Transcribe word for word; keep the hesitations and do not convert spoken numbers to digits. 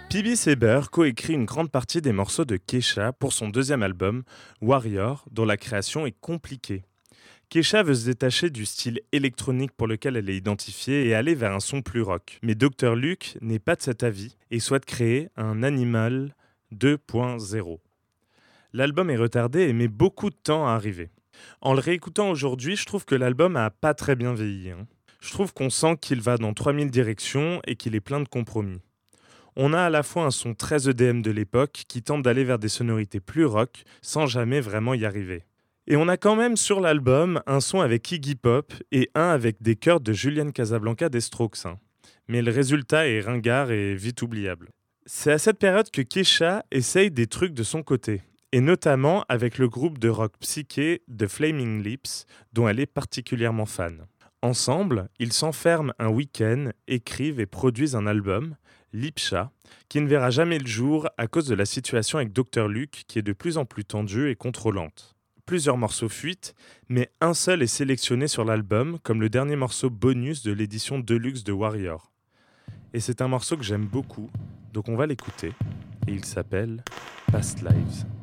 P B Saber coécrit une grande partie des morceaux de Kesha pour son deuxième album, Warrior, dont la création est compliquée. Kesha veut se détacher du style électronique pour lequel elle est identifiée et aller vers un son plus rock. Mais docteur Luke n'est pas de cet avis et souhaite créer un Animal deux point zéro. L'album est retardé et met beaucoup de temps à arriver. En le réécoutant aujourd'hui, je trouve que l'album a pas très bien vieilli. hein. Je trouve qu'on sent qu'il va dans trois mille directions et qu'il est plein de compromis. On a à la fois un son très E D M de l'époque qui tente d'aller vers des sonorités plus rock sans jamais vraiment y arriver. Et on a quand même sur l'album un son avec Iggy Pop et un avec des chœurs de Julian Casablanca des Strokes. hein. Mais le résultat est ringard et vite oubliable. C'est à cette période que Kesha essaye des trucs de son côté, et notamment avec le groupe de rock psyché The Flaming Lips, dont elle est particulièrement fan. Ensemble, ils s'enferment un week-end, écrivent et produisent un album, Lipsha, qui ne verra jamais le jour à cause de la situation avec docteur Luke qui est de plus en plus tendue et contrôlante. Plusieurs morceaux fuitent, mais un seul est sélectionné sur l'album comme le dernier morceau bonus de l'édition Deluxe de Warrior. Et c'est un morceau que j'aime beaucoup, donc on va l'écouter, et il s'appelle Past Lives.